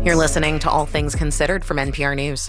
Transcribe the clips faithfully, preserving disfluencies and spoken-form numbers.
You're listening to All Things Considered from N P R News.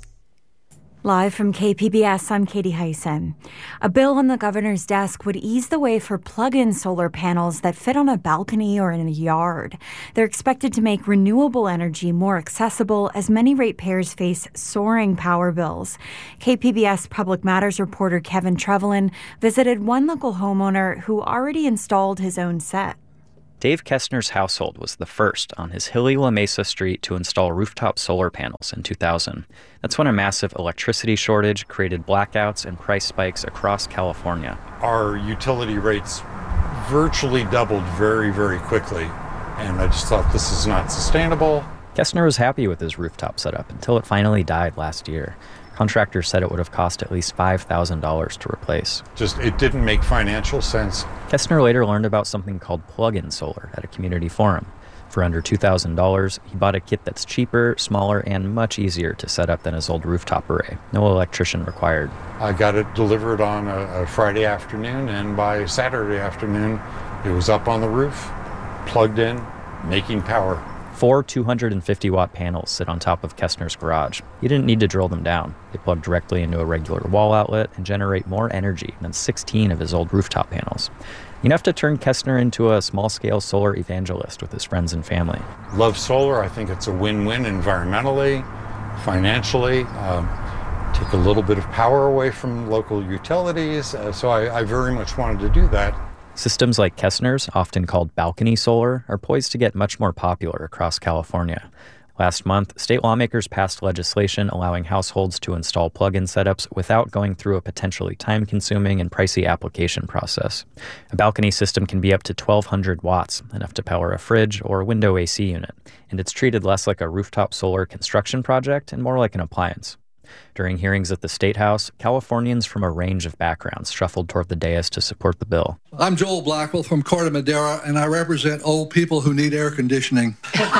Live from K P B S, I'm Katie Hyson. A bill on the governor's desk would ease the way for plug-in solar panels that fit on a balcony or in a yard. They're expected to make renewable energy more accessible as many ratepayers face soaring power bills. K P B S Public Matters reporter Kevin Trevelyan visited one local homeowner who already installed his own set. Dave Kestner's household was the first on his hilly La Mesa street to install rooftop solar panels in two thousand. That's when a massive electricity shortage created blackouts and price spikes across California. Our utility rates virtually doubled very, very quickly, and I just thought this is not sustainable. Kestner was happy with his rooftop setup until it finally died last year. Contractors said it would have cost at least five thousand dollars to replace. Just, it didn't make financial sense. Kestner later learned about something called plug-in solar at a community forum. For under two thousand dollars, he bought a kit that's cheaper, smaller, and much easier to set up than his old rooftop array. No electrician required. I got it delivered on a, a Friday afternoon, and by Saturday afternoon, it was up on the roof, plugged in, making power. Four two hundred fifty watt panels sit on top of Kestner's garage. He didn't need to drill them down. They plug directly into a regular wall outlet and generate more energy than sixteen of his old rooftop panels. Enough to turn Kestner into a small-scale solar evangelist with his friends and family. Love solar. I think it's a win-win environmentally, financially. Um, take a little bit of power away from local utilities. Uh, so I, I very much wanted to do that. Systems like Kestner's, often called balcony solar, are poised to get much more popular across California. Last month, state lawmakers passed legislation allowing households to install plug-in setups without going through a potentially time-consuming and pricey application process. A balcony system can be up to twelve hundred watts, enough to power a fridge or a window A C unit, and it's treated less like a rooftop solar construction project and more like an appliance. During hearings at the State House, Californians from a range of backgrounds shuffled toward the dais to support the bill. I'm Joel Blackwell from Corte Madera, and I represent old people who need air conditioning.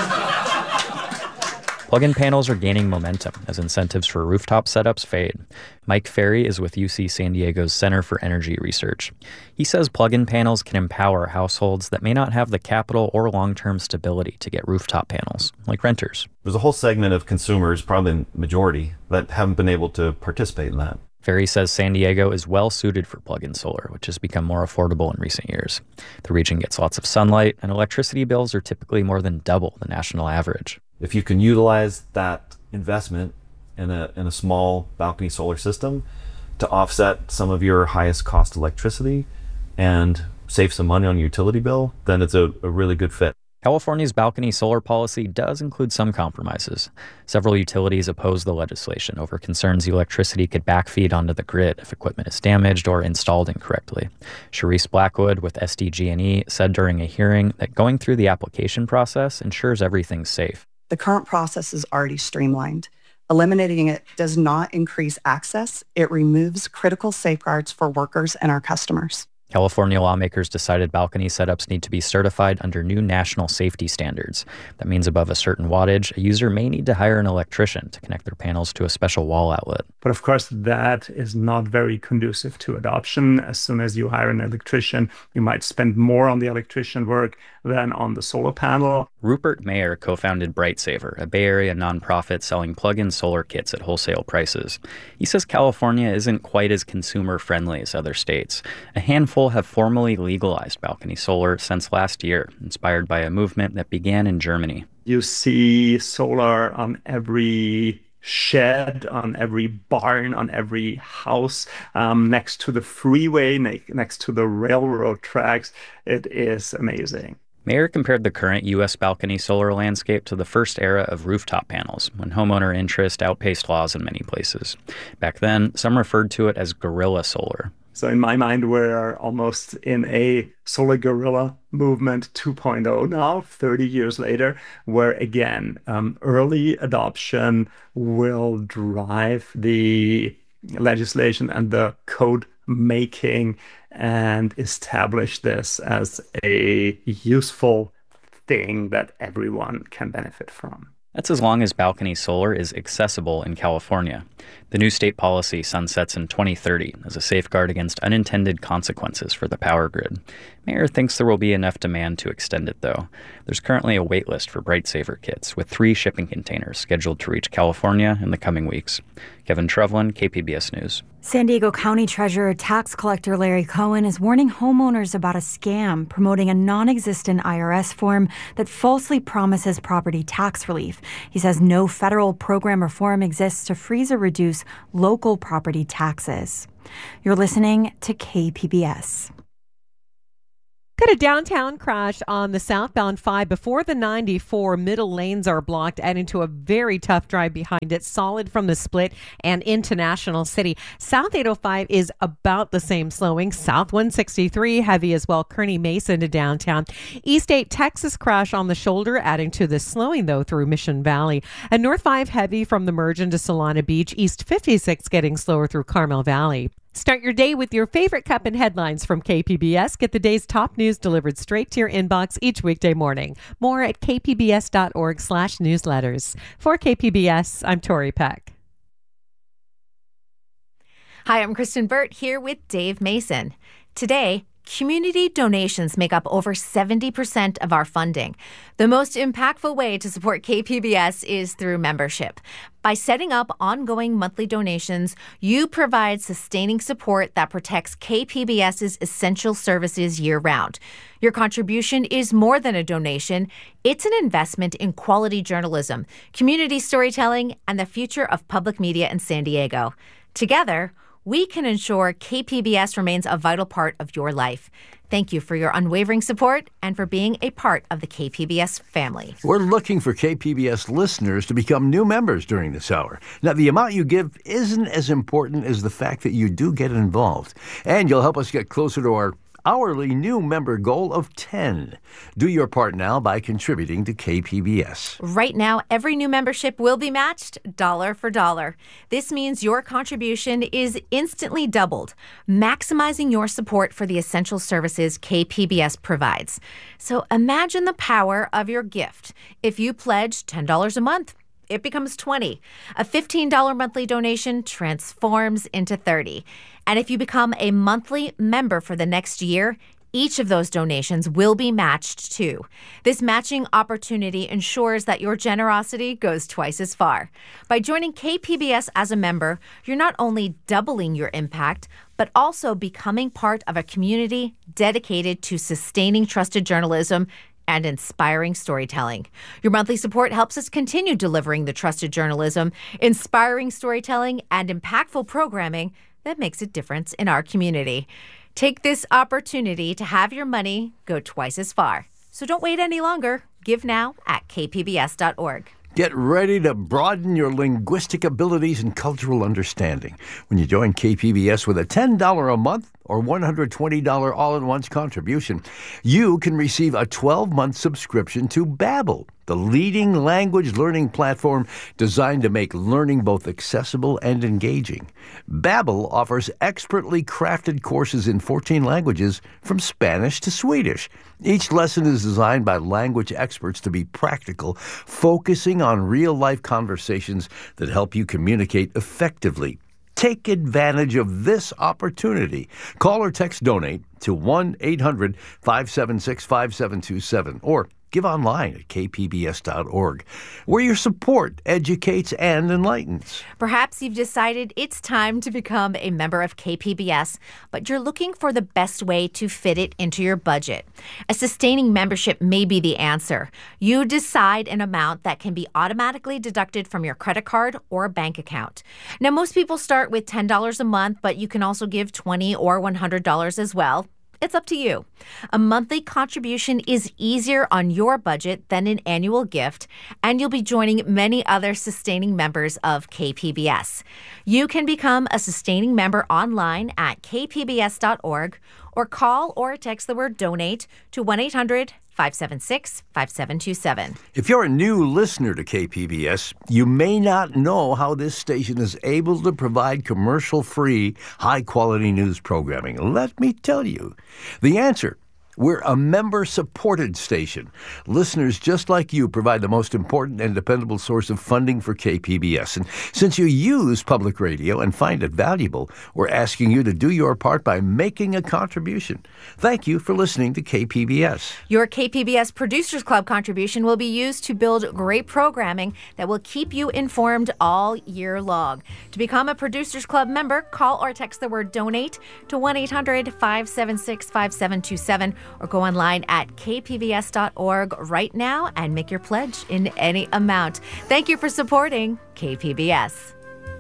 Plug-in panels are gaining momentum as incentives for rooftop setups fade. Mike Ferry is with U C San Diego's Center for Energy Research. He says plug-in panels can empower households that may not have the capital or long-term stability to get rooftop panels, like renters. There's a whole segment of consumers, probably the majority, that haven't been able to participate in that. Ferry says San Diego is well suited for plug-in solar, which has become more affordable in recent years. The region gets lots of sunlight, and electricity bills are typically more than double the national average. If you can utilize that investment in a in a small balcony solar system to offset some of your highest cost electricity and save some money on your utility bill, then it's a, a really good fit. California's balcony solar policy does include some compromises. Several utilities oppose the legislation over concerns the electricity could backfeed onto the grid if equipment is damaged or installed incorrectly. Sharice Blackwood with S D G and E said during a hearing that going through the application process ensures everything's safe. The current process is already streamlined. Eliminating it does not increase access. It removes critical safeguards for workers and our customers. California lawmakers decided balcony setups need to be certified under new national safety standards. That means above a certain wattage, a user may need to hire an electrician to connect their panels to a special wall outlet. But of course, that is not very conducive to adoption. As soon as you hire an electrician, you might spend more on the electrician work than on the solar panel. Rupert Mayer co-founded BrightSaver, a Bay Area nonprofit selling plug-in solar kits at wholesale prices. He says California isn't quite as consumer-friendly as other states. A handful have formally legalized balcony solar since last year, inspired by a movement that began in Germany. You see solar on every shed, on every barn, on every house, um, next to the freeway, ne- next to the railroad tracks. It is amazing. Mayer compared the current U S balcony solar landscape to the first era of rooftop panels, when homeowner interest outpaced laws in many places. Back then, some referred to it as guerrilla solar. So in my mind, we're almost in a solar guerrilla movement two point oh now, thirty years later, where again, um, early adoption will drive the legislation and the code making and establish this as a useful thing that everyone can benefit from. That's as long as balcony solar is accessible in California. The new state policy sunsets in twenty thirty as a safeguard against unintended consequences for the power grid. Mayor thinks there will be enough demand to extend it, though. There's currently a wait list for BrightSaver kits, with three shipping containers scheduled to reach California in the coming weeks. Kevin Trevlin, K P B S News. San Diego County Treasurer tax collector Larry Cohen is warning homeowners about a scam promoting a non-existent I R S form that falsely promises property tax relief. He says no federal program or form exists to freeze or reduce local property taxes. You're listening to K P B S. Got a downtown crash on the southbound five before the ninety-four. Middle lanes are blocked, adding to a very tough drive behind it. Solid from the split and into National City. South eight oh five is about the same slowing. South one sixty-three heavy as well. Kearny Mesa into downtown. East eight Texas crash on the shoulder, adding to the slowing though through Mission Valley. And North five heavy from the merge into Solana Beach. East fifty-six getting slower through Carmel Valley. Start your day with your favorite cup and headlines from K P B S. Get the day's top news delivered straight to your inbox each weekday morning. More at k p b s dot org slash newsletters. For K P B S, I'm Tori Peck. Hi, I'm Kristen Burt here with Dave Mason. Today, community donations make up over seventy percent of our funding. The most impactful way to support K P B S is through membership. By setting up ongoing monthly donations, you provide sustaining support that protects KPBS's essential services year-round. Your contribution is more than a donation. It's an investment in quality journalism, community storytelling, and the future of public media in San Diego. Together, we can ensure K P B S remains a vital part of your life. Thank you for your unwavering support and for being a part of the K P B S family. We're looking for K P B S listeners to become new members during this hour. Now, the amount you give isn't as important as the fact that you do get involved. And you'll help us get closer to our hourly new member goal of ten. Do your part now by contributing to K P B S. Right now, every new membership will be matched dollar for dollar. This means your contribution is instantly doubled, maximizing your support for the essential services K P B S provides. So imagine the power of your gift. If you pledge ten dollars a month, it becomes twenty dollars. A fifteen dollars monthly donation transforms into thirty dollars. And if you become a monthly member for the next year, each of those donations will be matched too. This matching opportunity ensures that your generosity goes twice as far. By joining K P B S as a member, you're not only doubling your impact, but also becoming part of a community dedicated to sustaining trusted journalism and inspiring storytelling. Your monthly support helps us continue delivering the trusted journalism, inspiring storytelling, and impactful programming that makes a difference in our community. Take this opportunity to have your money go twice as far. So don't wait any longer. Give now at k p b s dot org. Get ready to broaden your linguistic abilities and cultural understanding when you join K P B S with a ten dollars a month or one hundred twenty dollars all-at-once contribution. You can receive a twelve-month subscription to Babbel, the leading language learning platform designed to make learning both accessible and engaging. Babbel offers expertly crafted courses in fourteen languages from Spanish to Swedish. Each lesson is designed by language experts to be practical, focusing on real-life conversations that help you communicate effectively. Take advantage of this opportunity. Call or text DONATE to one eight hundred five seven six five seven two seven or give online at k p b s dot org, where your support educates and enlightens. Perhaps you've decided it's time to become a member of K P B S, but you're looking for the best way to fit it into your budget. A sustaining membership may be the answer. You decide an amount that can be automatically deducted from your credit card or bank account. Now, most people start with ten dollars a month, but you can also give twenty dollars or one hundred dollars as well. It's up to you. A monthly contribution is easier on your budget than an annual gift, and you'll be joining many other sustaining members of K P B S. You can become a sustaining member online at k p b s dot org or call or text the word DONATE to one eight hundred five seven six five seven two seven. If you're a new listener to K P B S, you may not know how this station is able to provide commercial-free, high-quality news programming. Let me tell you. The answer: We're a member-supported station. Listeners just like you provide the most important and dependable source of funding for K P B S. And since you use public radio and find it valuable, we're asking you to do your part by making a contribution. Thank you for listening to K P B S. Your K P B S Producers Club contribution will be used to build great programming that will keep you informed all year long. To become a Producers Club member, call or text the word donate to one eight hundred five seven six five seven two seven or go online at k p b s dot org right now and make your pledge in any amount. Thank you for supporting K P B S.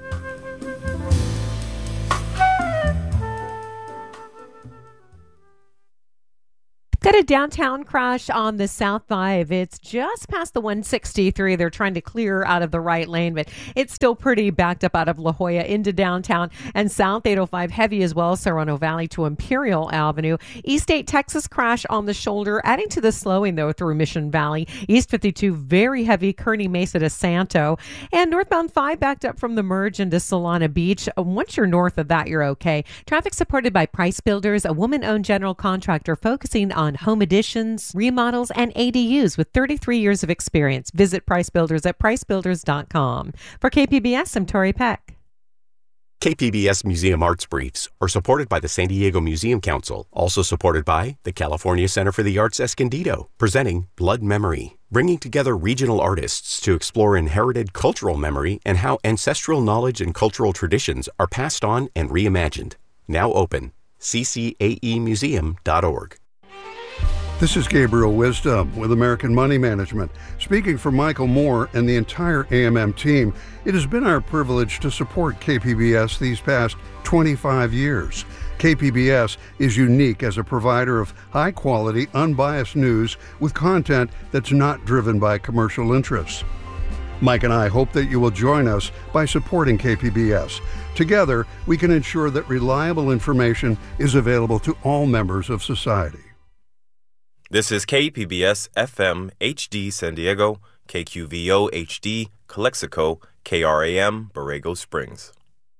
Got a downtown crash on the South five. It's just past the one sixty-three. They're trying to clear out of the right lane, but it's still pretty backed up out of La Jolla into downtown. And South eight oh five heavy as well, Serrano Valley to Imperial Avenue. East eight Texas crash on the shoulder, adding to the slowing, though, through Mission Valley. East fifty-two, very heavy, Kearney Mesa to Santo. And northbound five backed up from the merge into Solana Beach. Once you're north of that, you're okay. Traffic supported by Price Builders, a woman-owned general contractor focusing on home additions, remodels, and A D Us with thirty-three years of experience. Visit Price Builders at price builders dot com. For K P B S, I'm Tori Peck. K P B S Museum Arts Briefs are supported by the San Diego Museum Council, also supported by the California Center for the Arts Escondido, presenting Blood Memory, bringing together regional artists to explore inherited cultural memory and how ancestral knowledge and cultural traditions are passed on and reimagined. Now open, c c a e museum dot org. This is Gabriel Wisdom with American Money Management. Speaking for Michael Moore and the entire A M M team, it has been our privilege to support K P B S these past twenty-five years. K P B S is unique as a provider of high-quality, unbiased news with content that's not driven by commercial interests. Mike and I hope that you will join us by supporting K P B S. Together, we can ensure that reliable information is available to all members of society. This is K P B S F M H D San Diego, K Q V O H D Calexico, K R A M Borrego Springs.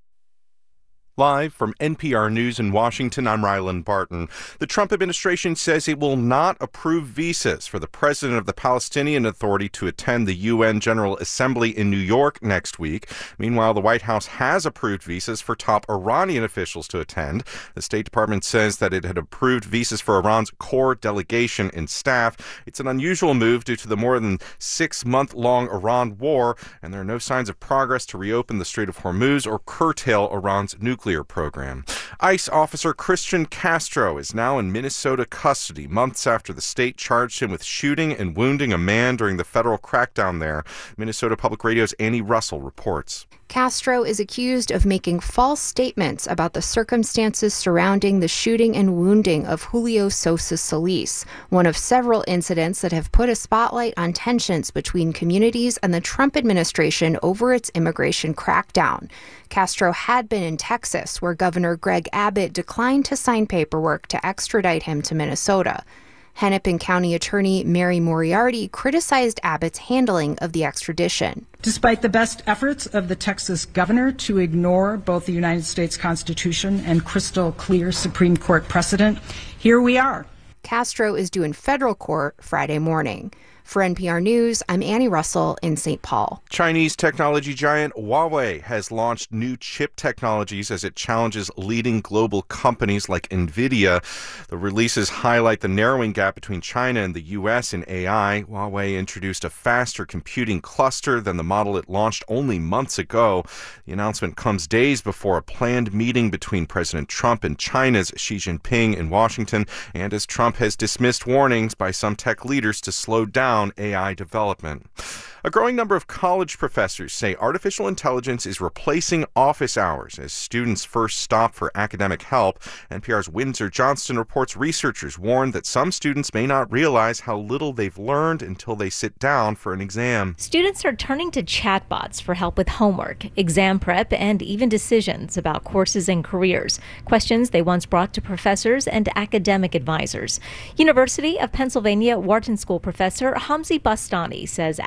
Live from N P R News in Washington, I'm Ryland Barton. The Trump administration says it will not approve visas for the president of the Palestinian Authority to attend the U N General Assembly in New York next week. Meanwhile, the White House has approved visas for top Iranian officials to attend. The State Department says that it had approved visas for Iran's core delegation and staff. It's an unusual move due to the more than six-month-long Iran war, and there are no signs of progress to reopen the Strait of Hormuz or curtail Iran's nuclear program. ICE officer Christian Castro is now in Minnesota custody months after the state charged him with shooting and wounding a man during the federal crackdown there. Minnesota Public Radio's Annie Russell reports. Castro is accused of making false statements about the circumstances surrounding the shooting and wounding of Julio Sosa Solis, one of several incidents that have put a spotlight on tensions between communities and the Trump administration over its immigration crackdown. Castro had been in Texas, where Governor Greg Abbott declined to sign paperwork to extradite him to Minnesota. Hennepin County Attorney Mary Moriarty criticized Abbott's handling of the extradition. Despite the best efforts of the Texas governor to ignore both the United States Constitution and crystal clear Supreme Court precedent, here we are. Castro is due in federal court Friday morning. For N P R News, I'm Annie Russell in Saint Paul. Chinese technology giant Huawei has launched new chip technologies as it challenges leading global companies like NVIDIA. The releases highlight the narrowing gap between China and the U S in A I. Huawei introduced a faster computing cluster than the model it launched only months ago. The announcement comes days before a planned meeting between President Trump and China's Xi Jinping in Washington, and as Trump has dismissed warnings by some tech leaders to slow down A I development. A growing number of college professors say artificial intelligence is replacing office hours as students first stop for academic help. N P R's Windsor Johnston reports researchers warn that some students may not realize how little they've learned until they sit down for an exam. Students are turning to chatbots for help with homework, exam prep, and even decisions about courses and careers, questions they once brought to professors and academic advisors. University of Pennsylvania Wharton School professor Hamzi Bastani says as a result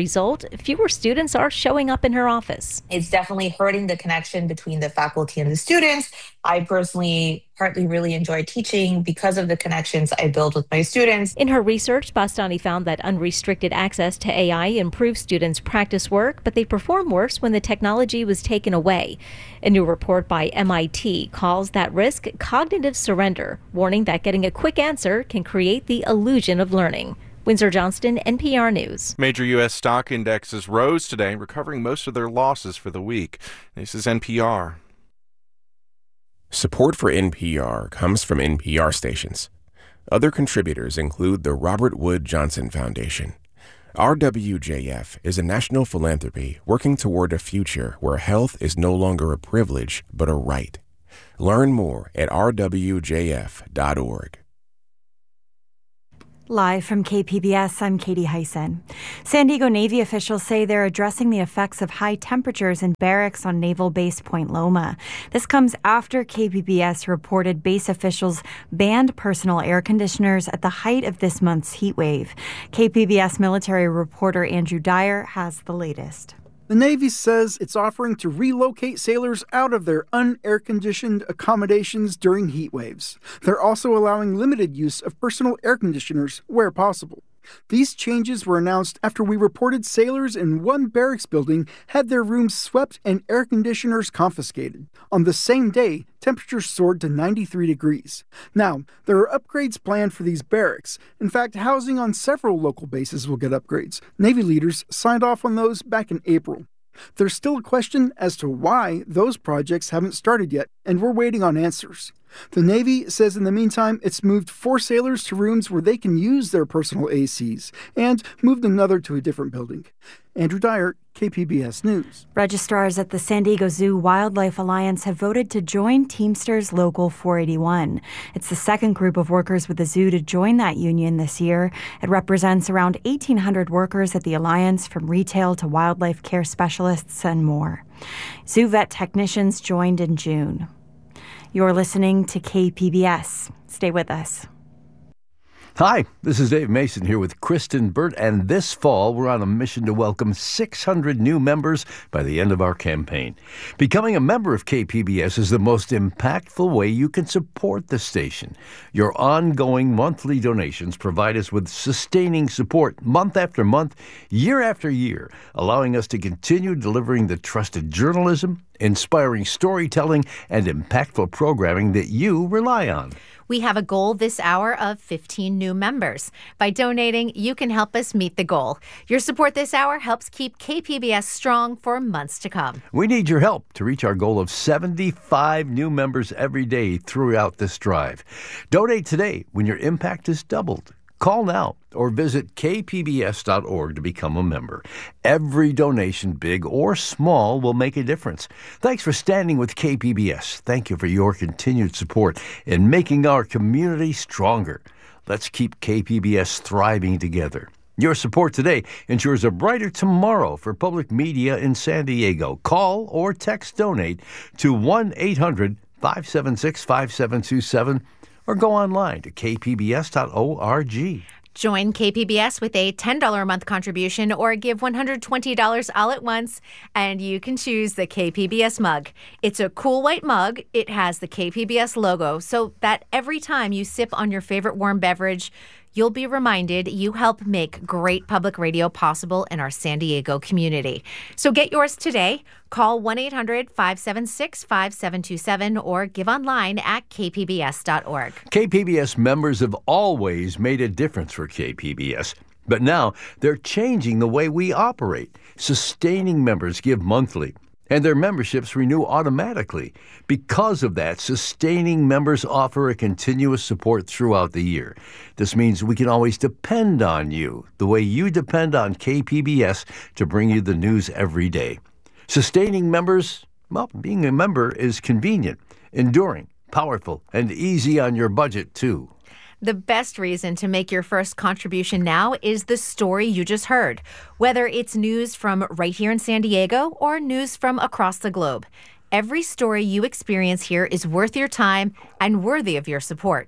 result, fewer students are showing up in her office. It's definitely hurting the connection between the faculty and the students. I personally partly really enjoy teaching because of the connections I build with my students. In her research, Bastani found that unrestricted access to A I improves students' practice work, but they perform worse when the technology was taken away. A new report by M I T calls that risk cognitive surrender, warning that getting a quick answer can create the illusion of learning. Windsor Johnston, N P R News. Major U S stock indexes rose today, recovering most of their losses for the week. This is N P R. Support for N P R comes from N P R stations. Other contributors include the Robert Wood Johnson Foundation. R W J F is a national philanthropy working toward a future where health is no longer a privilege, but a right. Learn more at r w j f dot org. Live from K P B S, I'm Katie Hyson. San Diego Navy officials say they're addressing the effects of high temperatures in barracks on Naval Base Point Loma. This comes after K P B S reported base officials banned personal air conditioners at the height of this month's heat wave. K P B S military reporter Andrew Dyer has the latest. The Navy says it's offering to relocate sailors out of their un-air-conditioned accommodations during heat waves. They're also allowing limited use of personal air conditioners where possible. These changes were announced after we reported sailors in one barracks building had their rooms swept and air conditioners confiscated. On the same day, temperatures soared to ninety-three degrees. Now, there are upgrades planned for these barracks. In fact, housing on several local bases will get upgrades. Navy leaders signed off on those back in April. There's still a question as to why those projects haven't started yet, and we're waiting on answers. The Navy says in the meantime, it's moved four sailors to rooms where they can use their personal A Cs and moved another to a different building. Andrew Dyer, K P B S News. Registrars at the San Diego Zoo Wildlife Alliance have voted to join Teamsters Local four eighty-one. It's the second group of workers with the zoo to join that union this year. It represents around eighteen hundred workers at the Alliance, from retail to wildlife care specialists and more. Zoo vet technicians joined in June. You're listening to K P B S. Stay with us. Hi, this is Dave Mason here with Kristen Burt, and this fall we're on a mission to welcome six hundred new members by the end of our campaign. Becoming a member of K P B S is the most impactful way you can support the station. Your ongoing monthly donations provide us with sustaining support month after month, year after year, allowing us to continue delivering the trusted journalism, inspiring storytelling, and impactful programming that you rely on. We have a goal this hour of fifteen new members. By donating, you can help us meet the goal. Your support this hour helps keep K P B S strong for months to come. We need your help to reach our goal of seventy-five new members every day throughout this drive. Donate today when your impact is doubled. Call now or visit k p b s dot org to become a member. Every donation, big or small, will make a difference. Thanks for standing with K P B S. Thank you for your continued support in making our community stronger. Let's keep K P B S thriving together. Your support today ensures a brighter tomorrow for public media in San Diego. Call or text donate to one eight hundred five seven six five seven two seven. Or go online to k p b s dot org. Join K P B S with a ten dollars a month contribution or give one hundred twenty dollars all at once, and you can choose the K P B S mug. It's a cool white mug. It has the K P B S logo, so that every time you sip on your favorite warm beverage, you'll be reminded you help make great public radio possible in our San Diego community. So get yours today. Call one eight hundred five seven six five seven two seven or give online at k p b s dot org. K P B S members have always made a difference for K P B S. But now they're changing the way we operate. Sustaining members give monthly, and their memberships renew automatically. Because of that, sustaining members offer a continuous support throughout the year. This means we can always depend on you, the way you depend on K P B S to bring you the news every day. Sustaining members, well, being a member is convenient, enduring, powerful, and easy on your budget, too. The best reason to make your first contribution now is the story you just heard, whether it's news from right here in San Diego or news from across the globe. Every story you experience here is worth your time and worthy of your support.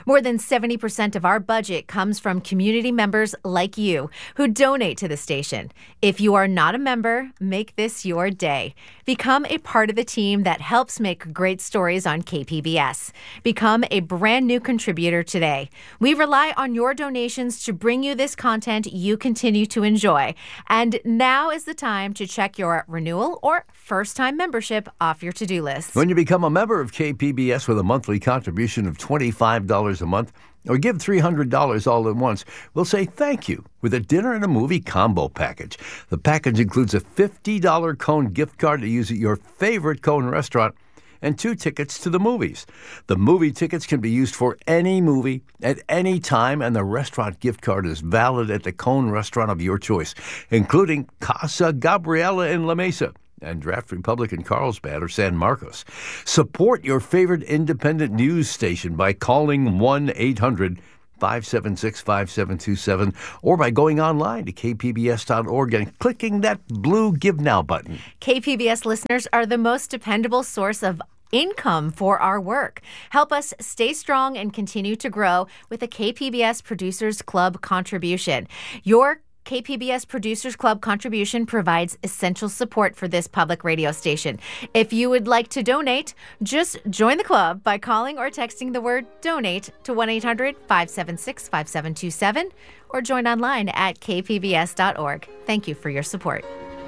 More than seventy percent of our budget comes from community members like you who donate to the station. If you are not a member, make this your day. Become a part of the team that helps make great stories on K P B S. Become a brand new contributor today. We rely on your donations to bring you this content you continue to enjoy. And now is the time to check your renewal or first-time membership off your to-do list. When you become a member of K P B S with a monthly contribution of twenty-five dollars a month, or give three hundred dollars all at once, we'll say thank you with a dinner and a movie combo package. The package includes a fifty dollars Cone gift card to use at your favorite Cone restaurant and two tickets to the movies. The movie tickets can be used for any movie at any time, and the restaurant gift card is valid at the Cone restaurant of your choice, including Casa Gabriela in La Mesa and Draft Republic in Carlsbad or San Marcos. Support your favorite independent news station by calling one eight hundred five seven six five seven two seven or by going online to k p b s dot org and clicking that blue Give Now button. K P B S listeners are the most dependable source of income for our work. Help us stay strong and continue to grow with a K P B S Producers Club contribution. Your K P B S Producers Club contribution provides essential support for this public radio station. If you would like to donate, just join the club by calling or texting the word donate to one eight hundred five seven six five seven two seven or join online at k p b s dot org. Thank you for your support.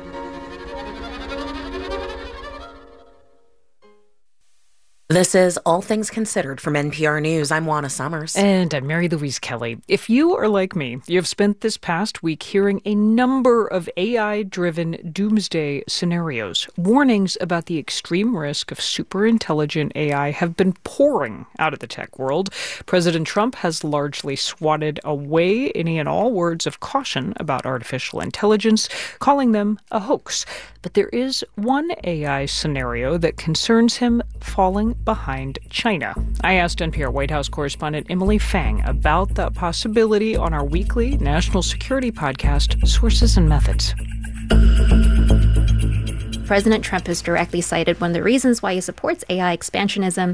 This is All Things Considered from N P R News. I'm Juana Summers. And I'm Mary Louise Kelly. If you are like me, you have spent this past week hearing a number of A I-driven doomsday scenarios. Warnings about the extreme risk of superintelligent A I have been pouring out of the tech world. President Trump has largely swatted away any and all words of caution about artificial intelligence, calling them a hoax. But there is one A I scenario that concerns him falling behind China. I asked N P R White House correspondent Emily Fang about that possibility on our weekly national security podcast, Sources and Methods. President Trump has directly cited one of the reasons why he supports A I expansionism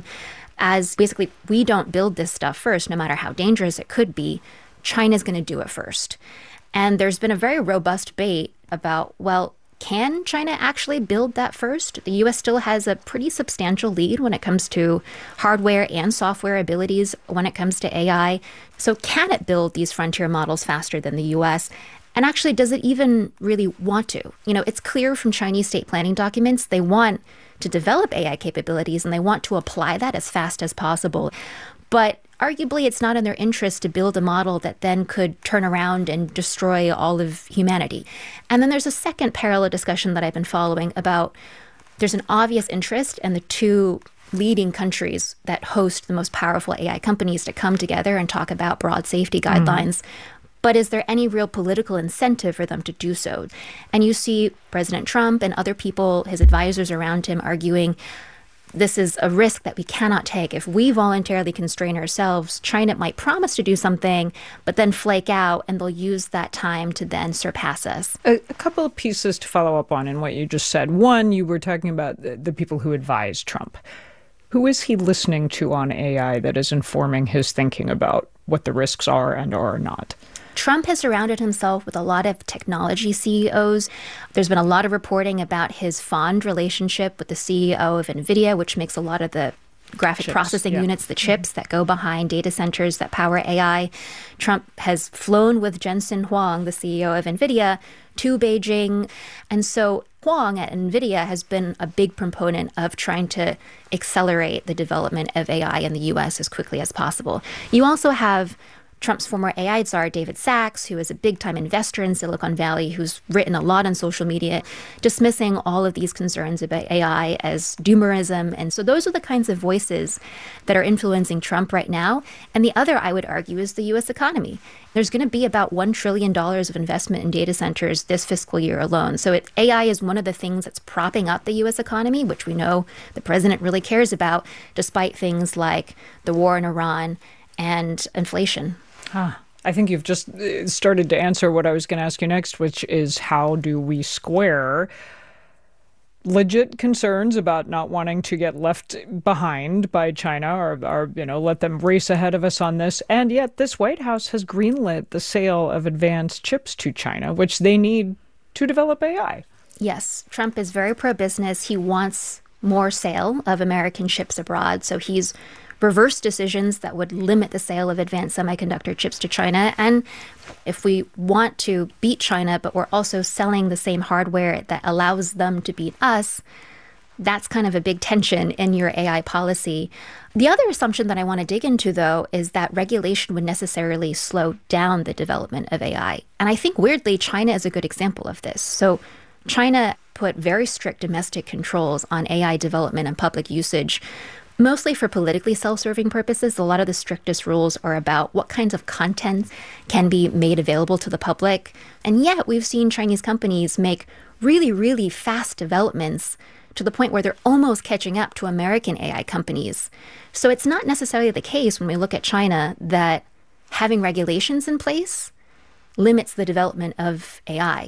as basically, we don't build this stuff first, no matter how dangerous it could be. China's going to do it first. And there's been a very robust debate about, well, can China actually build that first? The U S still has a pretty substantial lead when it comes to hardware and software abilities when it comes to A I. So can it build these frontier models faster than the U S? And actually, does it even really want to? You know, it's clear from Chinese state planning documents, they want to develop A I capabilities and they want to apply that as fast as possible. But arguably, it's not in their interest to build a model that then could turn around and destroy all of humanity. And then there's a second parallel discussion that I've been following about there's an obvious interest in the two leading countries that host the most powerful A I companies to come together and talk about broad safety guidelines. Mm. But is there any real political incentive for them to do so? And you see President Trump and other people, his advisors around him, arguing this is a risk that we cannot take. If we voluntarily constrain ourselves, China might promise to do something, but then flake out, and they'll use that time to then surpass us. A, a couple of pieces to follow up on in what you just said. One, you were talking about the, the people who advise Trump. Who is he listening to on A I that is informing his thinking about what the risks are and are not? Trump has surrounded himself with a lot of technology C E Os. There's been a lot of reporting about his fond relationship with the C E O of NVIDIA, which makes a lot of the graphic chips, processing yeah. units, the chips that go behind data centers that power A I. Trump has flown with Jensen Huang, the C E O of NVIDIA, to Beijing. And so Huang at NVIDIA has been a big proponent of trying to accelerate the development of A I in the U S as quickly as possible. You also have Trump's former A I czar, David Sachs, who is a big-time investor in Silicon Valley, who's written a lot on social media, dismissing all of these concerns about A I as doomerism. And so those are the kinds of voices that are influencing Trump right now. And the other, I would argue, is the U S economy. There's going to be about one trillion dollars of investment in data centers this fiscal year alone. So it, A I is one of the things that's propping up the U S economy, which we know the president really cares about, despite things like the war in Iran and inflation. Ah, I think you've just started to answer what I was going to ask you next, which is how do we square legit concerns about not wanting to get left behind by China or, or, you know, let them race ahead of us on this. And yet this White House has greenlit the sale of advanced chips to China, which they need to develop A I. Yes, Trump is very pro-business. He wants more sale of American chips abroad. So he's reversed decisions that would limit the sale of advanced semiconductor chips to China. And if we want to beat China, but we're also selling the same hardware that allows them to beat us, that's kind of a big tension in your A I policy. The other assumption that I want to dig into, though, is that regulation would necessarily slow down the development of A I. And I think, weirdly, China is a good example of this. So China put very strict domestic controls on A I development and public usage, mostly for politically self-serving purposes. A lot of the strictest rules are about what kinds of content can be made available to the public. And yet we've seen Chinese companies make really, really fast developments to the point where they're almost catching up to American A I companies. So it's not necessarily the case when we look at China that having regulations in place limits the development of A I.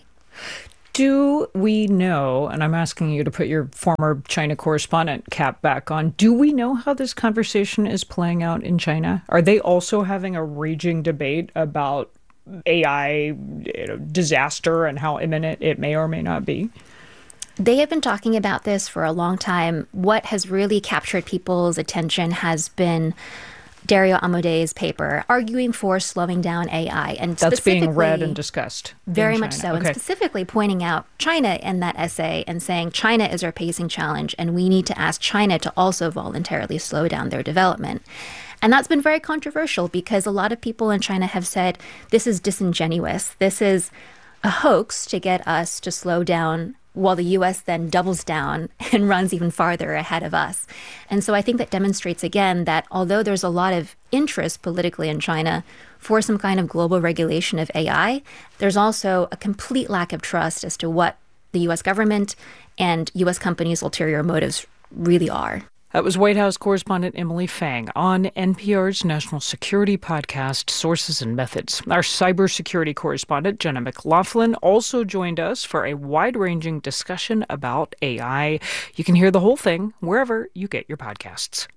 Do we know, and I'm asking you to put your former China correspondent cap back on, do we know how this conversation is playing out in China? Are they also having a raging debate about A I, you know, disaster and how imminent it may or may not be? They have been talking about this for a long time. What has really captured people's attention has been Dario Amodei's paper arguing for slowing down A I. And that's being read and discussed. Very much so. Okay. And specifically pointing out China in that essay and saying China is our pacing challenge, and we need to ask China to also voluntarily slow down their development. And that's been very controversial because a lot of people in China have said this is disingenuous. This is a hoax to get us to slow down, while the U S then doubles down and runs even farther ahead of us. And so I think that demonstrates again that although there's a lot of interest politically in China for some kind of global regulation of A I, there's also a complete lack of trust as to what the U S government and U S companies' ulterior motives really are. That was White House correspondent Emily Fang on N P R's national security podcast, Sources and Methods. Our cybersecurity correspondent, Jenna McLaughlin, also joined us for a wide-ranging discussion about A I. You can hear the whole thing wherever you get your podcasts.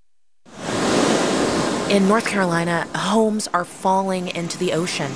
In North Carolina, homes are falling into the ocean.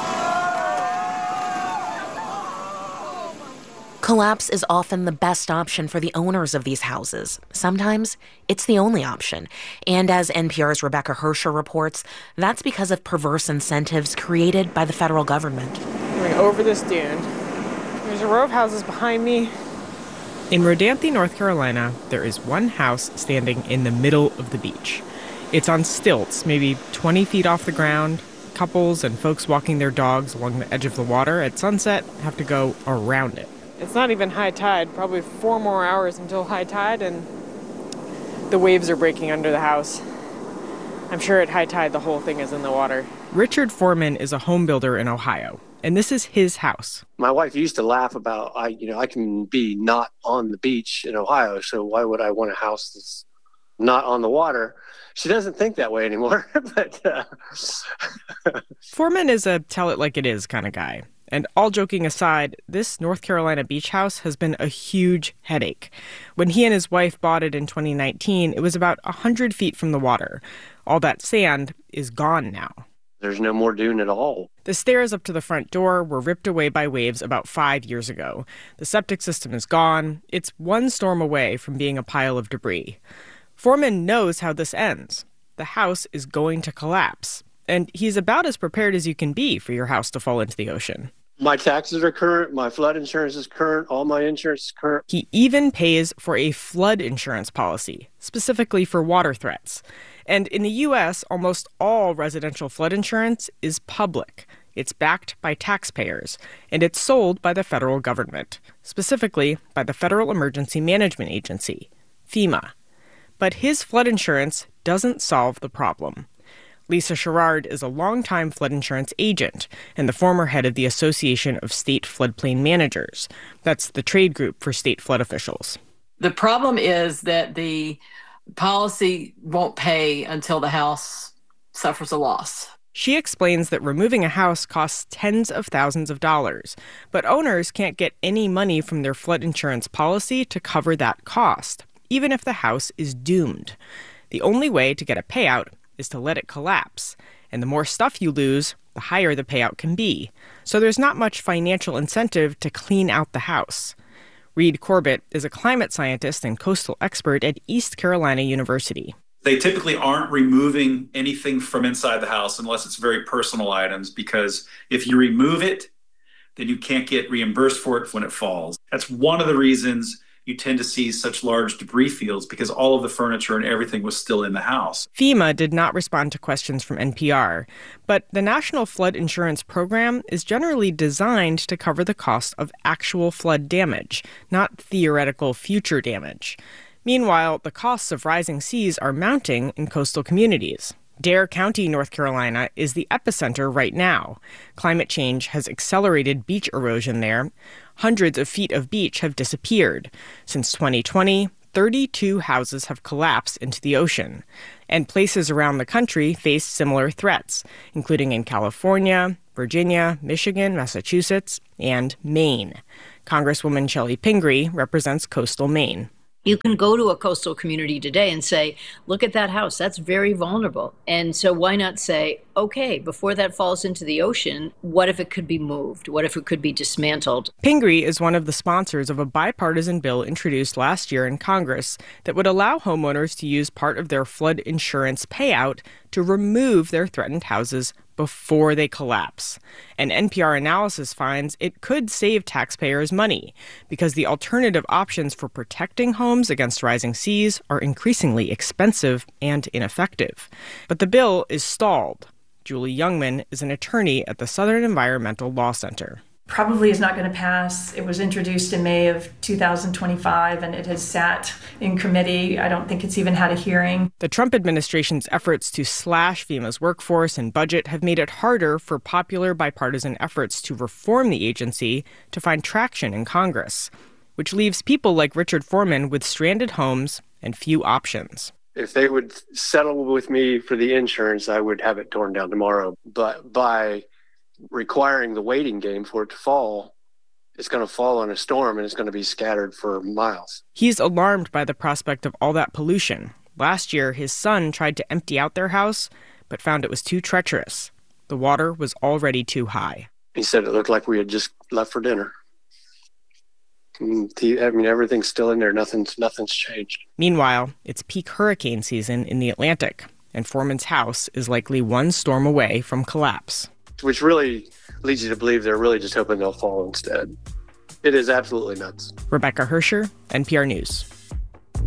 Collapse is often the best option for the owners of these houses. Sometimes it's the only option. And as N P R's Rebecca Hersher reports, that's because of perverse incentives created by the federal government. Going over this dune. There's a row of houses behind me. In Rodanthe, North Carolina, there is one house standing in the middle of the beach. It's on stilts, maybe twenty feet off the ground. Couples and folks walking their dogs along the edge of the water at sunset have to go around it. It's not even high tide, probably four more hours until high tide, and the waves are breaking under the house. I'm sure at high tide the whole thing is in the water. Richard Foreman is a home builder in Ohio, and this is his house. My wife used to laugh about, I, you know, I can be not on the beach in Ohio, so why would I want a house that's not on the water? She doesn't think that way anymore. but uh... Foreman is a tell-it-like-it-is kind of guy. And all joking aside, this North Carolina beach house has been a huge headache. When he and his wife bought it in twenty nineteen, it was about one hundred feet from the water. All that sand is gone now. There's no more dune at all. The stairs up to the front door were ripped away by waves about five years ago. The septic system is gone. It's one storm away from being a pile of debris. Foreman knows how this ends. The house is going to collapse. And he's about as prepared as you can be for your house to fall into the ocean. My taxes are current, my flood insurance is current, all my insurance is current. He even pays for a flood insurance policy, specifically for water threats. And in the U S, almost all residential flood insurance is public. It's backed by taxpayers, and it's sold by the federal government, specifically by the Federal Emergency Management Agency, FEMA. But his flood insurance doesn't solve the problem. Lisa Sherrard is a longtime flood insurance agent and the former head of the Association of State Floodplain Managers. That's the trade group for state flood officials. The problem is that the policy won't pay until the house suffers a loss. She explains that removing a house costs tens of thousands of dollars, but owners can't get any money from their flood insurance policy to cover that cost, even if the house is doomed. The only way to get a payout is to let it collapse, and the more stuff you lose, the higher the payout can be. So there's not much financial incentive to clean out the house. Reed Corbett is a climate scientist and coastal expert at East Carolina University. They typically aren't removing anything from inside the house unless it's very personal items, because if you remove it, then you can't get reimbursed for it when it falls. That's one of the reasons you tend to see such large debris fields, because all of the furniture and everything was still in the house. FEMA did not respond to questions from N P R, but the National Flood Insurance Program is generally designed to cover the cost of actual flood damage, not theoretical future damage. Meanwhile, the costs of rising seas are mounting in coastal communities. Dare County, North Carolina, is the epicenter right now. Climate change has accelerated beach erosion there. Hundreds of feet of beach have disappeared. Since twenty twenty, thirty-two houses have collapsed into the ocean. And places around the country face similar threats, including in California, Virginia, Michigan, Massachusetts, and Maine. Congresswoman Chellie Pingree represents coastal Maine. You can go to a coastal community today and say, look at that house, that's very vulnerable. And so why not say, okay, before that falls into the ocean, what if it could be moved? What if it could be dismantled? Pingree is one of the sponsors of a bipartisan bill introduced last year in Congress that would allow homeowners to use part of their flood insurance payout to remove their threatened houses before they collapse. An N P R analysis finds it could save taxpayers money because the alternative options for protecting homes against rising seas are increasingly expensive and ineffective. But the bill is stalled. Julie Youngman is an attorney at the Southern Environmental Law Center. Probably is not going to pass. It was introduced in May of two thousand twenty-five, and it has sat in committee. I don't think it's even had a hearing. The Trump administration's efforts to slash FEMA's workforce and budget have made it harder for popular bipartisan efforts to reform the agency to find traction in Congress, which leaves people like Richard Foreman with stranded homes and few options. If they would settle with me for the insurance, I would have it torn down tomorrow. But by requiring the waiting game for it to fall, it's going to fall in a storm and it's going to be scattered for miles. He's alarmed by the prospect of all that pollution. Last year, his son tried to empty out their house, but found it was too treacherous. The water was already too high. He said it looked like we had just left for dinner. I mean, everything's still in there. Nothing's, nothing's changed. Meanwhile, it's peak hurricane season in the Atlantic, and Foreman's house is likely one storm away from collapse. Which really leads you to believe they're really just hoping they'll fall instead. It is absolutely nuts. Rebecca Hersher, N P R News.